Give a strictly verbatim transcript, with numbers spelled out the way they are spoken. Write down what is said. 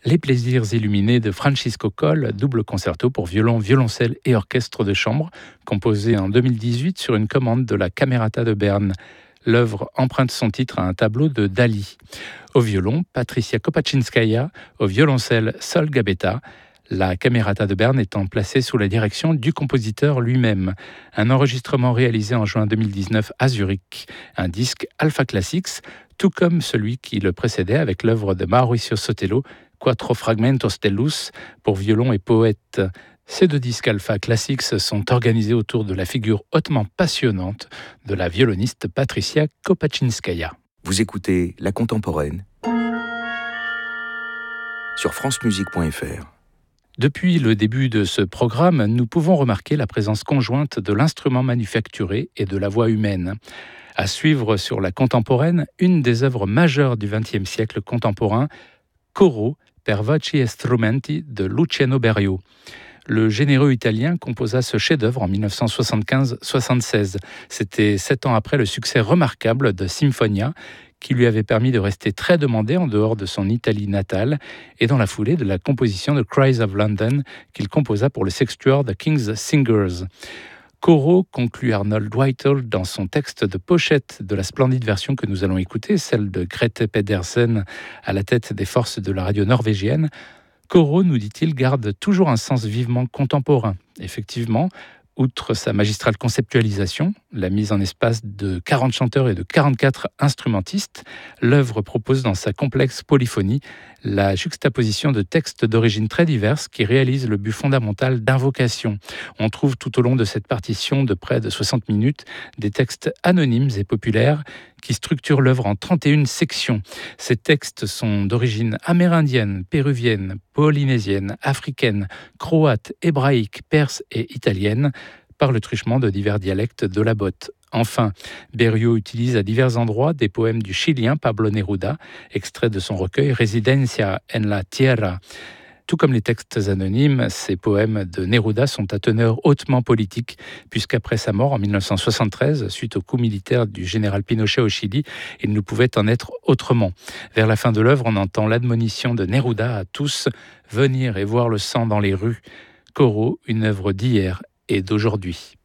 Les plaisirs illuminés de Francisco Coll, double concerto pour violon, violoncelle et orchestre de chambre, composé en deux mille dix-huit sur une commande de la Camerata de Berne. L'œuvre emprunte son titre à un tableau de Dali. Au violon, Patricia Kopaczynskaja, au violoncelle, Sol Gabetta. La Camerata de Berne étant placée sous la direction du compositeur lui-même. Un enregistrement réalisé en juin deux mille dix-neuf à Zurich. Un disque Alpha Classics, tout comme celui qui le précédait avec l'œuvre de Mauricio Sotelo, Quattro Fragmentos de Luz, pour violon et poète. Ces deux disques Alpha Classics sont organisés autour de la figure hautement passionnante de la violoniste Patricia Kopaczynskaja. Vous écoutez La Contemporaine sur francemusique point f r. Depuis le début de ce programme, nous pouvons remarquer la présence conjointe de l'instrument manufacturé et de la voix humaine. À suivre sur La Contemporaine, une des œuvres majeures du vingtième siècle contemporain, Coro per voci e strumenti de Luciano Berio. Le généreux italien composa ce chef-d'œuvre en dix-neuf cent soixante-quinze soixante-seize. C'était sept ans après le succès remarquable de Symphonia, qui lui avait permis de rester très demandé en dehors de son Italie natale, et dans la foulée de la composition de Cries of London qu'il composa pour le sextuor The King's Singers. Coro, conclut Arnold Whittle dans son texte de pochette de la splendide version que nous allons écouter, celle de Grete Pedersen à la tête des forces de la radio norvégienne. Coro, nous dit-il, garde toujours un sens vivement contemporain. Effectivement, outre sa magistrale conceptualisation, la mise en espace de quarante chanteurs et de quarante-quatre instrumentistes, l'œuvre propose dans sa complexe polyphonie la juxtaposition de textes d'origine très diverses qui réalisent le but fondamental d'invocation. On trouve tout au long de cette partition de près de soixante minutes des textes anonymes et populaires qui structurent l'œuvre en trente et une sections. Ces textes sont d'origine amérindienne, péruvienne, polynésienne, africaine, croate, hébraïque, perse et italienne, par le truchement de divers dialectes de la botte. Enfin, Berio utilise à divers endroits des poèmes du Chilien Pablo Neruda, extraits de son recueil Residencia en la Tierra. Tout comme les textes anonymes, ces poèmes de Neruda sont à teneur hautement politique, puisqu'après sa mort en dix-neuf cent soixante-treize, suite au coup militaire du général Pinochet au Chili, il ne pouvait en être autrement. Vers la fin de l'œuvre, on entend l'admonition de Neruda à tous « venir et voir le sang dans les rues ». Coro, une œuvre d'hier et d'aujourd'hui.